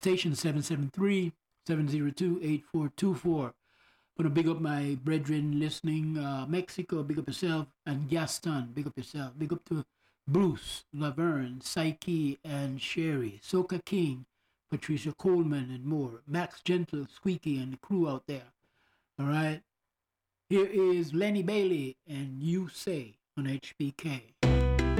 Station 773-702-8424. Gonna big up my brethren listening. Mexico, big up yourself. And Gaston, big up yourself. Big up to Bruce, Laverne, Psyche, and Sherry. Soca King, Patricia Coleman, and more. Max Gentle, Squeaky, and the crew out there. All right. Here is Lenny Bailey and You Say on HBK.